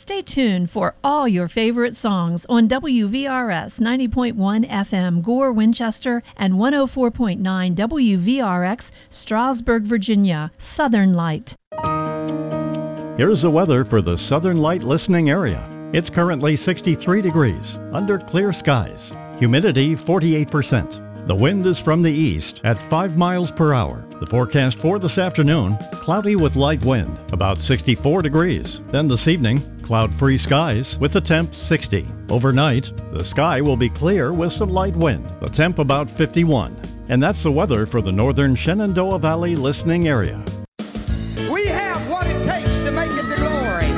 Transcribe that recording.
Stay tuned for all your favorite songs on WVRS 90.1 FM Gore, Winchester, and 104.9 WVRX Strasburg, Virginia. Southern Light. Here's the weather for the Southern Light listening area. It's currently 63 degrees, under clear skies. Humidity 48%. The wind is from the east at 5 miles per hour. The forecast for this afternoon, cloudy with light wind, about 64 degrees. Then this evening, cloud-free skies with the temp 60. Overnight, the sky will be clear with some light wind. The temp about 51. And that's the weather for the northern Shenandoah Valley listening area.